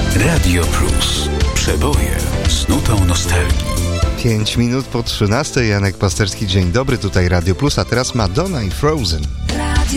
Radio Plus. Przeboje z nutą nostalgii. 5 minut po 13. Janek Pasterski, dzień dobry, tutaj Radio Plus, a teraz Madonna i Frozen.